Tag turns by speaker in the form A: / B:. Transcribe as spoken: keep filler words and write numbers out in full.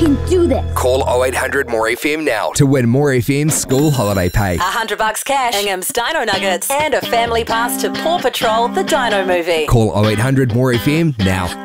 A: can do this.
B: Call oh eight hundred more F M now to win More F M's school holiday pay.
C: A hundred bucks cash, Ingham's Dino Nuggets, and a family pass to Paw Patrol, the Dino movie.
B: Call oh eight hundred more F M now.